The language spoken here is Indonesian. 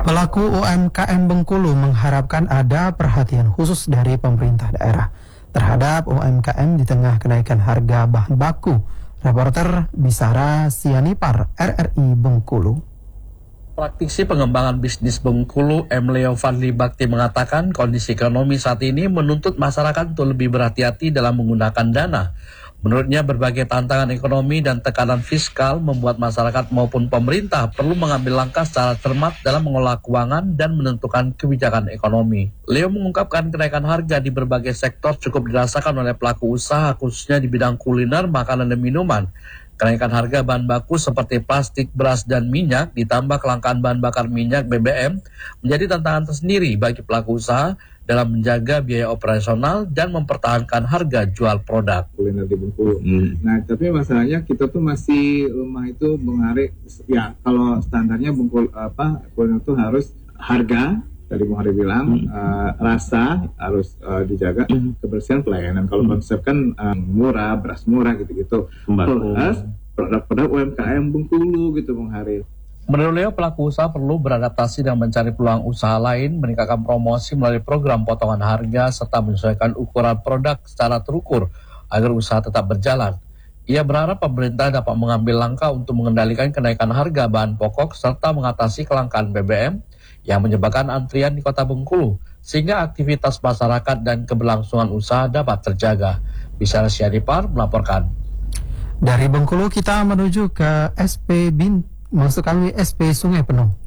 Pelaku UMKM Bengkulu mengharapkan ada perhatian khusus dari pemerintah daerah terhadap UMKM di tengah kenaikan harga bahan baku. Reporter Bisara Sianipar, RRI Bengkulu. Praktisi pengembangan bisnis Bengkulu, M. Leo Fadli Bakti mengatakan kondisi ekonomi saat ini menuntut masyarakat untuk lebih berhati-hati dalam menggunakan dana. Menurutnya berbagai tantangan ekonomi dan tekanan fiskal membuat masyarakat maupun pemerintah perlu mengambil langkah secara cermat dalam mengelola keuangan dan menentukan kebijakan ekonomi. Leo mengungkapkan kenaikan harga di berbagai sektor cukup dirasakan oleh pelaku usaha khususnya di bidang kuliner, makanan dan minuman. Kenaikan harga bahan baku seperti plastik, beras, dan minyak ditambah kelangkaan bahan bakar minyak BBM menjadi tantangan tersendiri bagi pelaku usaha dalam menjaga biaya operasional dan mempertahankan harga jual produk. Kuliner di Bengkulu. Nah, tapi masalahnya kita tuh masih lemah itu mengarik. Ya, kalau standarnya Bengkulu kuliner itu harus harga. Tadi Bung Hari bilang rasa harus dijaga, kebersihan pelayanan. Kalau konsep kan murah, beras murah gitu-gitu. Plus produk-produk UMKM Bengkulu gitu Bung Hari. Menurut Leo, pelaku usaha perlu beradaptasi dan mencari peluang usaha lain, meningkatkan promosi melalui program potongan harga, serta menyesuaikan ukuran produk secara terukur agar usaha tetap berjalan. Ia berharap pemerintah dapat mengambil langkah untuk mengendalikan kenaikan harga bahan pokok serta mengatasi kelangkaan BBM yang menyebabkan antrian di Kota Bengkulu, sehingga aktivitas masyarakat dan keberlangsungan usaha dapat terjaga. Bisara Sianipar melaporkan. Dari Bengkulu kita menuju ke SP Sungai Penuh.